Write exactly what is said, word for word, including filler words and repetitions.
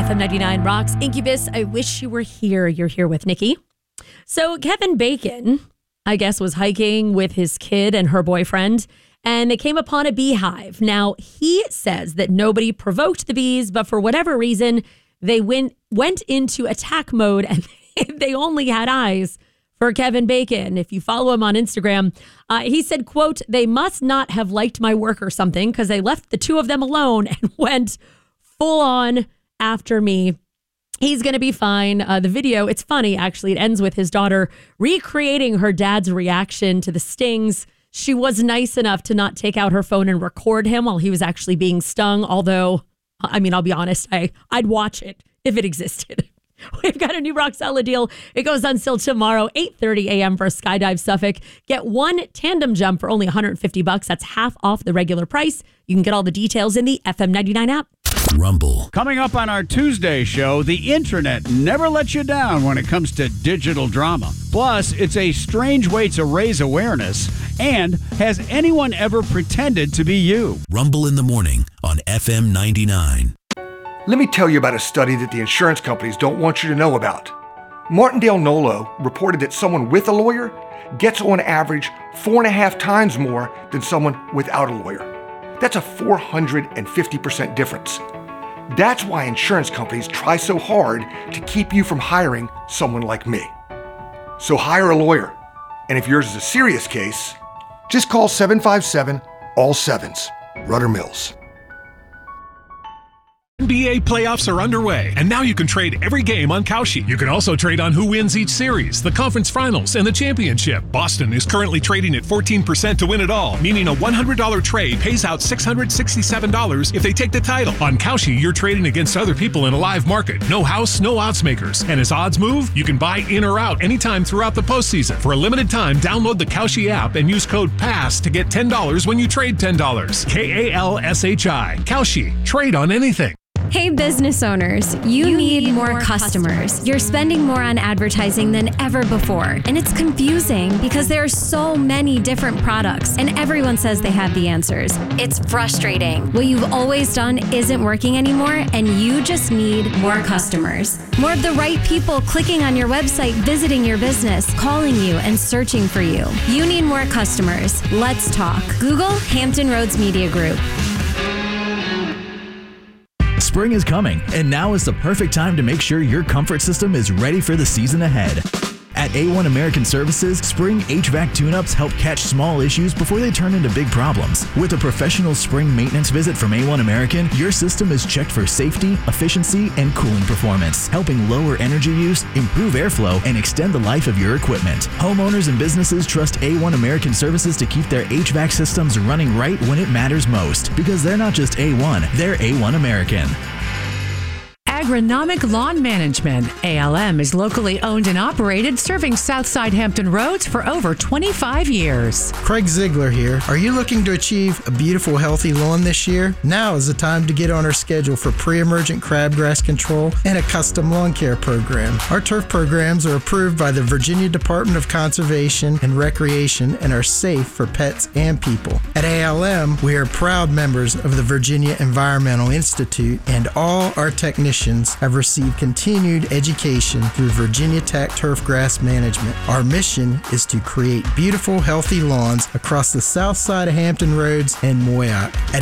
F M ninety-nine rocks. Incubus, I wish you were here. You're here with Nikki. So Kevin Bacon, I guess, was hiking with his kid and her boyfriend, and they came upon a beehive. Now, he says that nobody provoked the bees, but for whatever reason, they went, went into attack mode, and they only had eyes for Kevin Bacon. If you follow him on Instagram, uh, he said, quote, "They must not have liked my work or something because they left the two of them alone and went full on after me. He's going to be fine." Uh, the video, it's funny, actually. It ends with his daughter recreating her dad's reaction to the stings. She was nice enough to not take out her phone and record him while he was actually being stung. Although, I mean, I'll be honest, I, I'd watch it if it existed. We've got a new Roxella deal. It goes on sale tomorrow, eight thirty a.m. for Skydive Suffolk. Get one tandem jump for only one hundred fifty bucks. That's half off the regular price. You can get all the details in the F M ninety-nine app. Rumble. Coming up on our Tuesday show, the internet never lets you down when it comes to digital drama. Plus, it's a strange way to raise awareness. And has anyone ever pretended to be you? Rumble in the morning on F M ninety-nine. Let me tell you about a study that the insurance companies don't want you to know about. Martindale Nolo reported that someone with a lawyer gets on average four and a half times more than someone without a lawyer. That's a four hundred fifty percent difference. That's why insurance companies try so hard to keep you from hiring someone like me. So hire a lawyer. And if yours is a serious case, just call seven five seven, all sevens. Rudder Mills. N B A playoffs are underway, and now you can trade every game on Kalshi. You can also trade on who wins each series, the conference finals, and the championship. Boston is currently trading at fourteen percent to win it all, meaning a one hundred dollars trade pays out six hundred sixty-seven dollars if they take the title. On Kalshi, you're trading against other people in a live market. No house, no odds makers. And as odds move, you can buy in or out anytime throughout the postseason. For a limited time, download the Kalshi app and use code PASS to get ten dollars when you trade ten dollars. K A L S H I. Kalshi. Trade on anything. Hey business owners, you, you need, need more, more customers. customers. You're spending more on advertising than ever before, and it's confusing because there are so many different products and everyone says they have the answers. It's frustrating. What you've always done isn't working anymore, and you just need more customers. More of the right people clicking on your website, visiting your business, calling you, and searching for you. You need more customers. Let's talk. Google Hampton Roads Media Group. Spring is coming, and now is the perfect time to make sure your comfort system is ready for the season ahead. At A one American Services, spring H V A C tune-ups help catch small issues before they turn into big problems. With a professional spring maintenance visit from A one American, your system is checked for safety, efficiency, and cooling performance, helping lower energy use, improve airflow, and extend the life of your equipment. Homeowners and businesses trust A one American Services to keep their H V A C systems running right when it matters most, because they're not just A one, they're A one American. Agronomic Lawn Management. A L M is locally owned and operated, serving Southside Hampton Roads for over twenty-five years. Craig Ziegler here. Are you looking to achieve a beautiful, healthy lawn this year? Now is the time to get on our schedule for pre-emergent crabgrass control and a custom lawn care program. Our turf programs are approved by the Virginia Department of Conservation and Recreation and are safe for pets and people. At A L M, we are proud members of the Virginia Environmental Institute, and all our technicians have received continued education through Virginia Tech Turf Grass Management. Our mission is to create beautiful, healthy lawns across the south side of Hampton Roads and Moyock. At